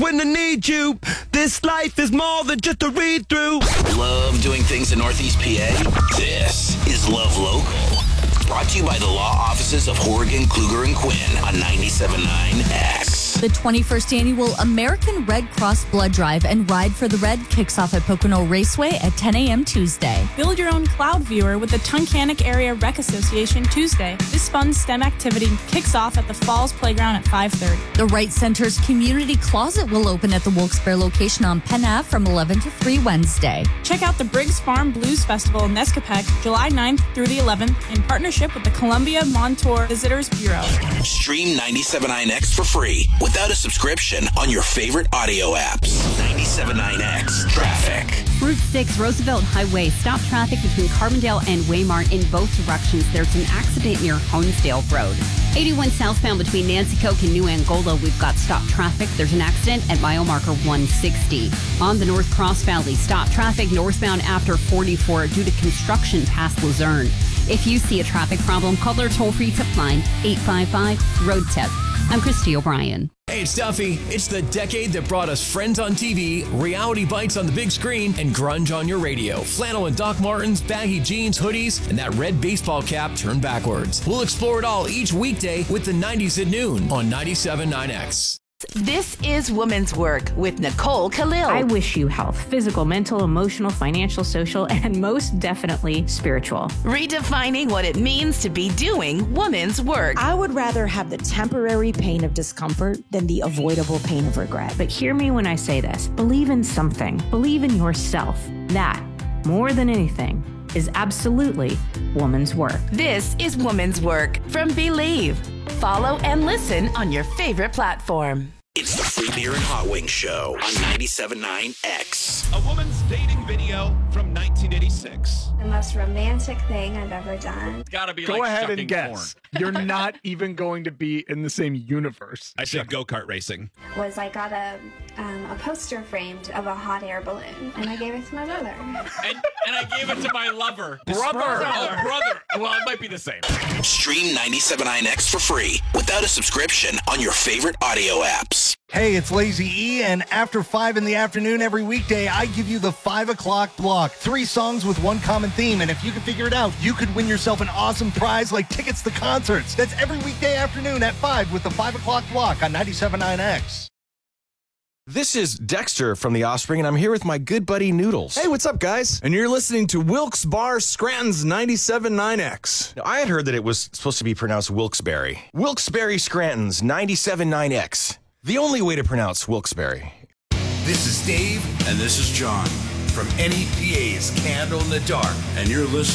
when I need you. This life is more than just a read-through. Love doing things in Northeast PA? This is Love Local. Brought to you by the law offices of Horgan, Kluger, and Quinn on 97.9 X. The 21st annual American Red Cross Blood Drive and Ride for the Red kicks off at Pocono Raceway at 10 a.m. Tuesday. Build your own cloud viewer with the Tunkhannock Area Rec Association Tuesday. This fun STEM activity kicks off at the Falls Playground at 5:30. The Wright Center's Community Closet will open at the Wilkes-Barre location on Penn Ave from 11 to 3 Wednesday. Check out the Briggs Farm Blues Festival in Nescapec, July 9th through the 11th, in partnership with the Columbia Montour Visitors Bureau. Stream 97.9 X for free without a subscription on your favorite audio apps. 97.9 X Traffic. Route 6 Roosevelt Highway. Stop traffic between Carbondale and Waymart in both directions. There's an accident near Honesdale Road. 81 southbound between Nancycoke and New Angola. We've got stop traffic. There's an accident at mile marker 160. On the North Cross Valley, stop traffic northbound after 44 due to construction past Luzerne. If you see a traffic problem, call their toll-free tip line, 855-ROAD-TIP. I'm Christy O'Brien. Hey, it's Duffy. It's the decade that brought us Friends on TV, Reality Bites on the big screen, and grunge on your radio. Flannel and Doc Martens, baggy jeans, hoodies, and that red baseball cap turned backwards. We'll explore it all each weekday with the 90s at noon on 97.9 X. This is Woman's Work with Nicole Khalil. I wish you health, physical, mental, emotional, financial, social, and most definitely spiritual. Redefining what it means to be doing woman's work. I would rather have the temporary pain of discomfort than the avoidable pain of regret. But hear me when I say this. Believe in something. Believe in yourself. That, more than anything, is absolutely woman's work. This is Woman's Work from Believe. Follow and listen on your favorite platform. It's the Free Beer and Hot Wings Show on 97.9 X. A woman's dating video from 1986. The most romantic thing I've ever done. It's gotta be Go like ahead shucking and guess. corn. You're not even going to be in the same universe. I said go-kart racing. Was I got a poster framed of a hot air balloon, and I gave it to my mother. And I gave it to my lover. Brother. Oh, brother. Well, it might be the same. Stream 97.9 X for free without a subscription on your favorite audio apps. Hey, it's Lazy E, and after 5 in the afternoon every weekday, I give you the 5 o'clock block. 3 songs with one common theme, and if you can figure it out, you could win yourself an awesome prize like tickets to concerts. That's every weekday afternoon at 5 with the 5 o'clock block on 97.9 X. This is Dexter from The Offspring, and I'm here with my good buddy Noodles. Hey, what's up, guys? And you're listening to Wilkes-Barre Scranton's 97.9 X. Now, I had heard that it was supposed to be pronounced Wilkes-Barre. Wilkes-Barre Scranton's 97.9 X. The only way to pronounce Wilkes-Barre. This is Dave, and this is John from NEPA's Candle in the Dark, and you're listening